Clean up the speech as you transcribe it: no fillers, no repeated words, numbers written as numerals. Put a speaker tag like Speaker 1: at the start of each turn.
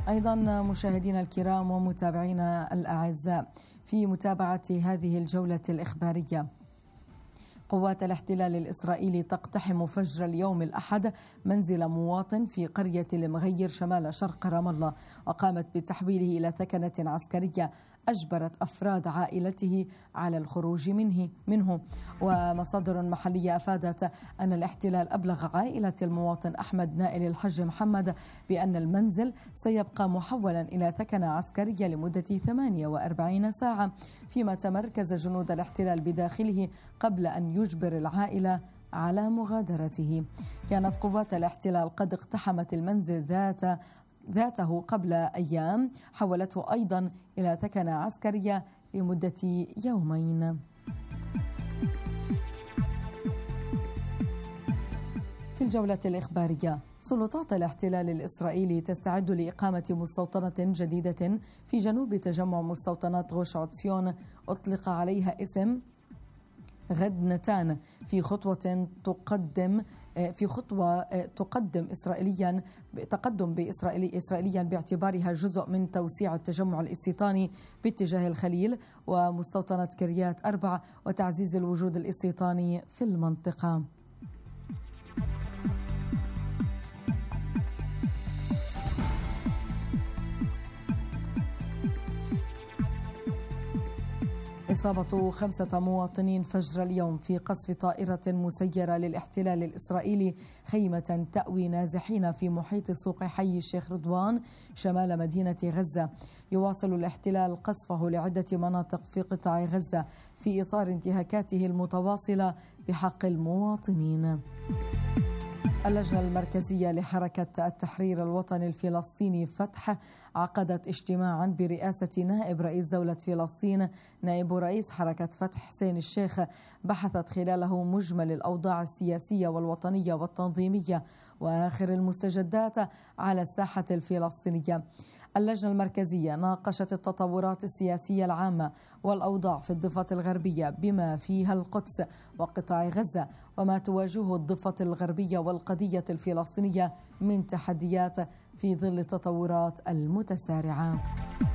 Speaker 1: أيضا مشاهدينا الكرام ومتابعينا الأعزاء، في متابعة هذه الجولة الإخبارية، قوات الاحتلال الإسرائيلي تقتحم فجر اليوم الأحد منزل مواطن في قرية المغير شمال شرق رام الله، وقامت بتحويله إلى ثكنة عسكرية أجبرت أفراد عائلته على الخروج منه. ومصادر محلية أفادت أن الاحتلال أبلغ عائلة المواطن أحمد نائل الحج محمد بأن المنزل سيبقى محولا إلى ثكنة عسكرية لمدة 48 ساعة، فيما تمركز جنود الاحتلال بداخله قبل أن يجبر العائلة على مغادرته. كانت قوات الاحتلال قد اقتحمت المنزل ذاته قبل أيام، حولته أيضا إلى ثكنة عسكرية لمدة يومين. في الجولة الإخبارية، سلطات الاحتلال الإسرائيلي تستعد لإقامة مستوطنة جديدة في جنوب تجمع مستوطنات غوش عتسيون أطلق عليها اسم غد نتان، في خطوة تقدم إسرائيليا باعتبارها جزء من توسيع التجمع الاستيطاني باتجاه الخليل ومستوطنة كريات أربع وتعزيز الوجود الاستيطاني في المنطقة. إصابة 5 مواطنين فجر اليوم في قصف طائرة مسيرة للاحتلال الإسرائيلي خيمة تأوي نازحين في محيط سوق حي الشيخ رضوان شمال مدينة غزة. يواصل الاحتلال قصفه لعدة مناطق في قطاع غزة في إطار انتهاكاته المتواصلة بحق المواطنين. اللجنة المركزية لحركة التحرير الوطني الفلسطيني فتح عقدت اجتماعا برئاسة نائب رئيس دولة فلسطين نائب رئيس حركة فتح حسين الشيخ، بحثت خلاله مجمل الأوضاع السياسية والوطنية والتنظيمية وآخر المستجدات على الساحة الفلسطينية. اللجنة المركزية ناقشت التطورات السياسية العامة والأوضاع في الضفة الغربية بما فيها القدس وقطاع غزة وما تواجهه الضفة الغربية والقضية الفلسطينية من تحديات في ظل التطورات المتسارعة.